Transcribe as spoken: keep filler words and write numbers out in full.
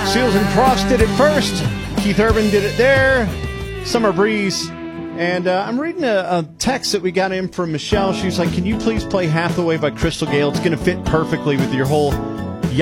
Seals and Crofts did it first. Keith Urban did it there. Summer Breeze. And uh, I'm reading a, a text that we got in from Michelle. She was like, can you please play Hathaway by Crystal Gale? It's going to fit perfectly with your whole